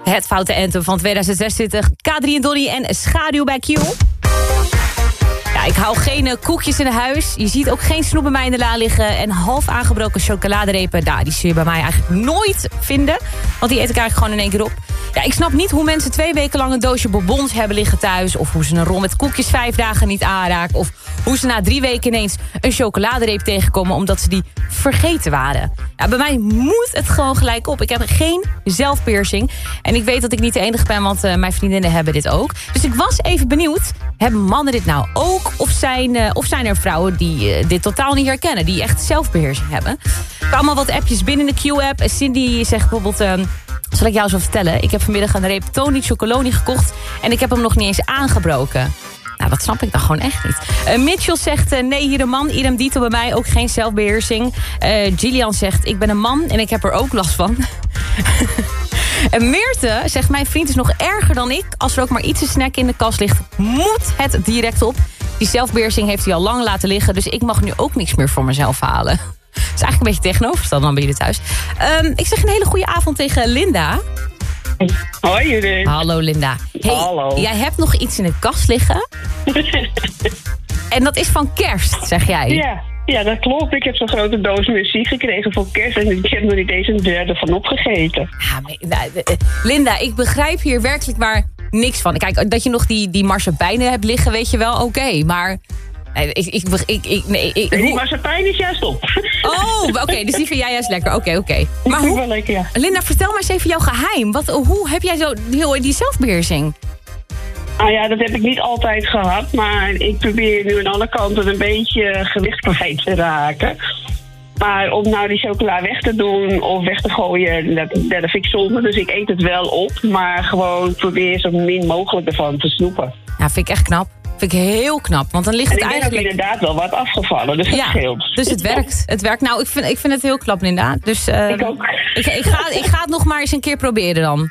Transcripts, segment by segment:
Het foute anthem van 2026. K3 en Donnie en Schaduw bij Q. Ja, ik hou geen koekjes in huis. Je ziet ook geen snoep bij mij in de la liggen. En half aangebroken chocoladerepen, die zul je bij mij eigenlijk nooit vinden. Want die eet ik eigenlijk gewoon in één keer op. Ja, ik snap niet hoe mensen 2 weken lang een doosje bonbons hebben liggen thuis. Of hoe ze een rol met koekjes 5 dagen niet aanraken. Of hoe ze na 3 weken ineens een chocoladereep tegenkomen omdat ze die vergeten waren. Ja, bij mij moet het gewoon gelijk op. Ik heb geen zelfpiercing. En ik weet dat ik niet de enige ben, want mijn vriendinnen hebben dit ook. Dus ik was even benieuwd, hebben mannen dit nou ook? Of zijn er vrouwen die dit totaal niet herkennen? Die echt zelfbeheersing hebben? Er kwamen al wat appjes binnen de Q-app. Cindy zegt bijvoorbeeld... zal ik jou zo vertellen? Ik heb vanmiddag een reep Tony Chocoloni gekocht en ik heb hem nog niet eens aangebroken. Nou, dat snap ik dan gewoon echt niet. Mitchell zegt, nee, hier een man. Idem dito bij mij, ook geen zelfbeheersing. Gillian zegt, ik ben een man en ik heb er ook last van. En Meerte zegt, mijn vriend is nog erger dan ik. Als er ook maar iets te snacken in de kast ligt, moet het direct op. Die zelfbeheersing heeft hij al lang laten liggen, dus ik mag nu ook niks meer voor mezelf halen. Dat is eigenlijk een beetje tegenovergesteld dan bij jullie thuis. Ik zeg een hele goede avond tegen Linda. Hoi Judith. Hallo Linda. Hey, hallo. Jij hebt nog iets in de kast liggen. En dat is van kerst, zeg jij. Ja, dat klopt. Ik heb zo'n grote doos muziek gekregen voor kerst. En ik heb nog niet eens een derde van opgegeten. Ja, Linda, ik begrijp hier werkelijk waar niks van. Kijk, dat je nog die marsepeinen hebt liggen, weet je wel, oké. Maar... Die marsepein is juist op. Oh, oké, dus die vind jij juist lekker. Oké. Maar hoe, wel lekker, ja. Linda, vertel maar eens even jouw geheim. Hoe heb jij zo die zelfbeheersing? Nou ja, dat heb ik niet altijd gehad. Maar ik probeer nu aan alle kanten een beetje gewicht kwijt te raken. Maar om nou die chocola weg te doen of weg te gooien, dat vind ik zonde. Dus ik eet het wel op, maar gewoon probeer zo min mogelijk ervan te snoepen. Ja, vind ik echt knap. Vind ik heel knap, want dan ligt het eigenlijk... ik ben inderdaad wel wat afgevallen, dus dat scheelt. Dus het werkt. Het werkt. Nou, ik vind het heel knap, Linda. Dus, ik ook. Ik ga het nog maar eens een keer proberen dan.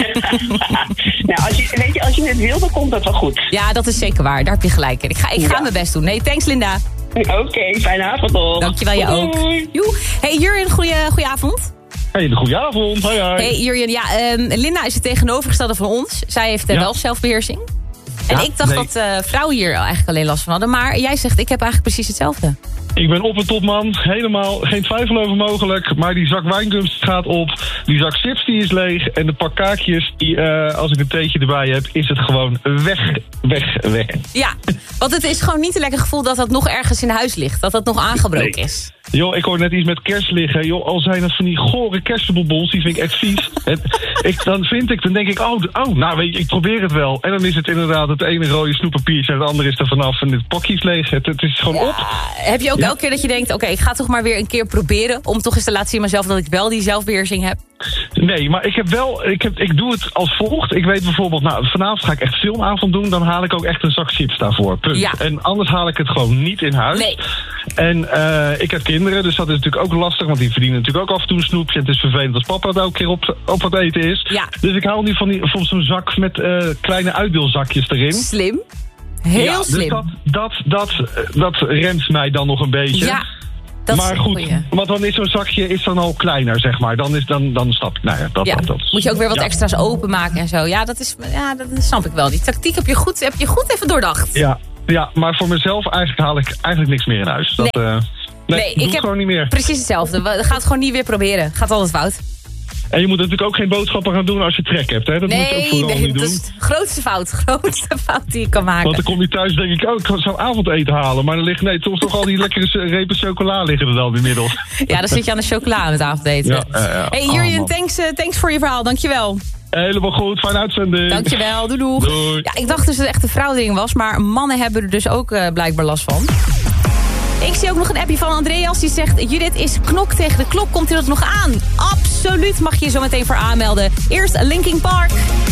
Nou, als je het wil, dan komt dat wel goed. Ja, dat is zeker waar. Daar heb je gelijk in. Ik ga mijn best doen. Nee, thanks Linda. Oké, fijne avond nog. Dankjewel, je ook. Joe. Hey Jurjen, goeie avond. Hey, goeie avond. Hoi. Hey Jurjen, ja, Linda is het tegenovergestelde van ons. Zij heeft wel zelfbeheersing. En ik dacht dat vrouwen hier eigenlijk alleen last van hadden. Maar jij zegt, ik heb eigenlijk precies hetzelfde. Ik ben op en top man. Helemaal geen twijfel over mogelijk. Maar die zak wijngums gaat op. Die zak chips die is leeg. En de pak kaakjes, als ik een theetje erbij heb, is het gewoon weg. Ja, want het is gewoon niet een lekker gevoel dat dat nog ergens in huis ligt. Dat dat nog aangebroken is. Joh, ik hoor net iets met kerst liggen. Joh, al zijn het van die gore kerstbonbons, die vind ik echt vies. Dan denk ik, nou weet je, ik probeer het wel. En dan is het inderdaad het ene rode snoeppapiertje en het andere is er vanaf en het pakje is leeg. Het is gewoon op. Heb je ook elke keer dat je denkt, oké, ik ga toch maar weer een keer proberen om toch eens te laten zien mezelf dat ik wel die zelfbeheersing heb? Nee, maar ik doe het als volgt. Ik weet bijvoorbeeld, vanavond ga ik echt filmavond doen. Dan haal ik ook echt een zak chips daarvoor. Punt. Ja. En anders haal ik het gewoon niet in huis. Nee. En ik heb kinderen, dus dat is natuurlijk ook lastig. Want die verdienen natuurlijk ook af en toe een snoepje. En het is vervelend als papa het ook een keer op wat eten is. Ja. Dus ik haal nu van zo'n zak met kleine uitdeelzakjes erin. Slim. Heel slim. Dus dat remt mij dan nog een beetje. Ja. Maar goed, want dan is zo'n zakje dan al kleiner, zeg maar. Dan stap ik. Nou ja, dat moet je ook weer wat extra's openmaken en zo. Ja, dat snap ik wel. Die tactiek heb je goed even doordacht. Ja, maar voor mezelf haal ik eigenlijk niks meer in huis. Nee, ik heb gewoon niet meer. Precies hetzelfde. We gaan het gewoon niet weer proberen. Gaat altijd fout. En je moet natuurlijk ook geen boodschappen gaan doen als je trek hebt. Hè? Dat moet je ook vooral niet doen. Dat is de grootste fout die je kan maken. Want dan kom je thuis en denk ik, ik zou avondeten halen. Maar dan liggen, soms toch al die lekkere repen chocola liggen er dan inmiddels. Ja, dan zit je aan de chocola met avondeten. Hey Jurjen, thanks voor je verhaal. Dankjewel. Helemaal goed, fijne uitzending. Dankjewel, doei. Ja, ik dacht dus dat het echt een vrouwding was, maar mannen hebben er dus ook blijkbaar last van. Ik zie ook nog een appje van Andreas die zegt, Judith is knok tegen de klok, komt u dat nog aan? Absoluut, mag je je zo meteen voor aanmelden. Eerst Linkin Park.